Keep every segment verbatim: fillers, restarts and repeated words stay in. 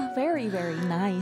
very, very nice.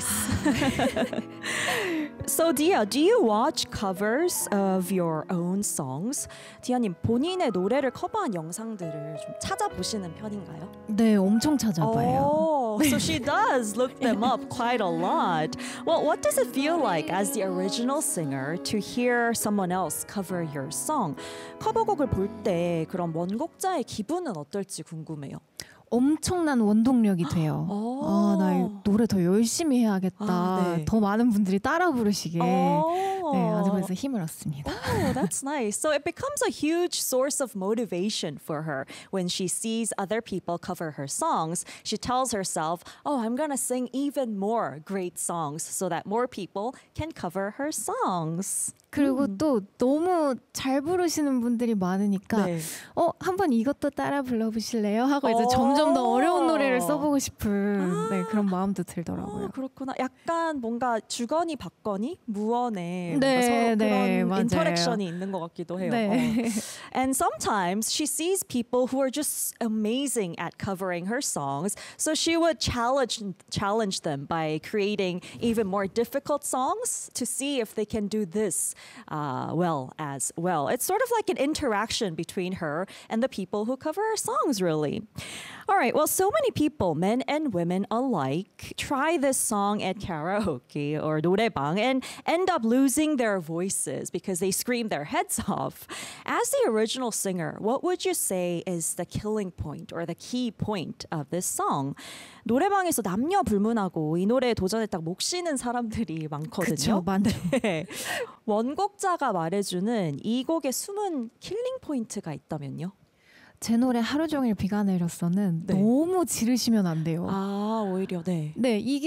So, Dia, do you watch covers of your own songs? 디아님, 본인의 노래를 커버한 영상들을 좀 찾아보시는 편인가요? 네, 엄청 찾아봐요. Oh, so she does look them up quite a lot. Well, what does it feel like as the original singer to hear someone else cover your song? 커버곡을 볼 때 그런 원곡자의 기분은 어떨지 궁금해요. 엄청난 원동력이 돼요. 아, 나 노래 더 열심히 해야겠다. 아, 네. 더 많은 분들이 따라 부르시게. 네, 아주 그래서 힘을 얻습니다. Oh, that's nice. So it becomes a huge source of motivation for her when she sees other people cover her songs. She tells herself, "Oh, I'm gonna sing even more great songs so that more people can cover her songs." 그리고 음. 또 너무 잘 부르시는 분들이 많으니까 네. 어, 한번 이것도 따라 불러보실래요? 하고 이제 오. 점점 더 어려운 노래를 써보고 싶은 네, 그런 마음도 들더라고요. 어, 그렇구나. 약간 뭔가 주거니 받거니 무언의 네, 뭔가 서로 네, 그런 맞아요. 인터랙션이 있는 것 같기도 해요. 네. 어. And sometimes she sees people who are just amazing at covering her songs, so she would challenge challenge them by creating even more difficult songs to see if they can do this uh, well as well. It's sort of like an interaction between her and the people who cover her songs, really. All right, well, so many people, men and women alike, try this song at karaoke or 노래방 and end up losing their voices because they scream their heads off. As the original singer, what would you say is the killing point or the key point of this song? 노래방에서 남녀 불문하고 이 노래에 도전했다가 목 쉬는 사람들이 많거든요. 그쵸, 많죠. 네. 원곡자가 말해주는 이 곡의 숨은 킬링 포인트가 있다면요? 제 노래 하루 종일 비가 내렸어는 네. 너무 지르시면 안 돼요. 아, 오히려 네. 네, 이게